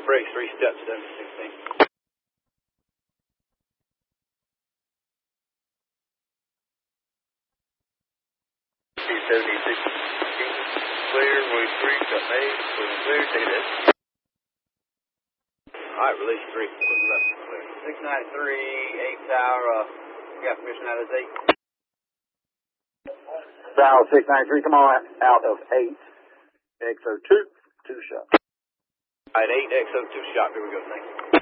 brakes, 3 steps, 716. 76, clear, wave 3, got made, wave clear, take it in. Alright, release 3, what's left, clear. 693, 8 tower, got permission out of 8. South 693, come on out of 8, XO2, 2 shot. Alright, 8, XO2 shot, here we go, thank you.